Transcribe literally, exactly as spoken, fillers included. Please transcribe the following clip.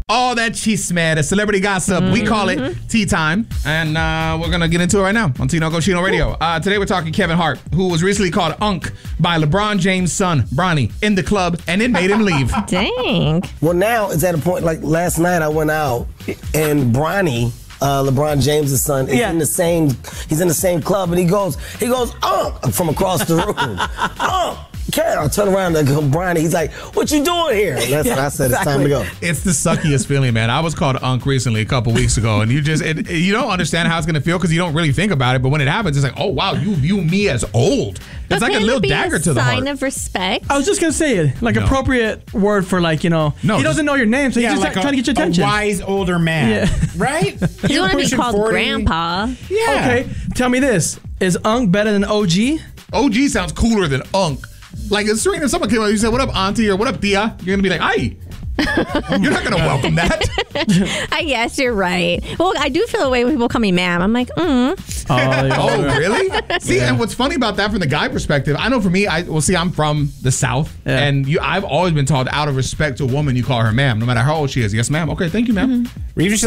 all that chisme, the celebrity gossip. Mm-hmm. We call it Tea Time. And uh, we're going to get into it right now on Tino Cochino Radio. Uh, today we're talking Kevin Hart, who was recently called Unk by LeBron James' son, Bronny, in the club, and it made him leave. Dang. Well, now it's at a point, like last night I went out and Bronny, uh, LeBron James' son, is yeah. in the same, he's in the same club and he goes, he goes, Unk, from across the room. Unk. Cat, I turn around and go, Bronny, he's like, what you doing here? And that's yeah, when I said, exactly. It's time to go. It's the suckiest feeling, man. I was called Unk recently a couple weeks ago, and you just, it, you don't understand how it's going to feel because you don't really think about it, but when it happens, it's like, oh, wow, you view me as old. But it's like a little dagger a to the heart. sign of respect. I was just going to say it, like no. appropriate word for like, you know, no, he doesn't know your name, so yeah, he's just like trying to get your attention. A wise older man, yeah. right? You want to be called forty. Grandpa. Yeah. Okay, tell me this. Is Unk better than O G? O G sounds cooler than Unk. Like, if someone came up and you said, what up, auntie, or what up, tia? You're going to be like, aye. You're not going to welcome that. I guess you're right. Well, I do feel the way when people call me ma'am. I'm like, mm. Oh, oh really? See, yeah. And what's funny about that from the guy perspective, I know for me, I well, see, I'm from the South, yeah. and you, I've always been taught out of respect to a woman, you call her ma'am, no matter how old she is. Yes, ma'am. Okay, thank you, ma'am. Mm-hmm.